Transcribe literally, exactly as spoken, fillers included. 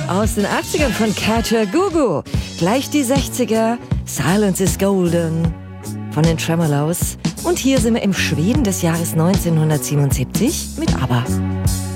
Aus den achtzigern von Kaja Gugu. Gleich die sechziger. Silence is Golden von den Tremolos. Und hier sind wir im Schweden des Jahres neunzehnhundertsiebenundsiebzig mit ABBA.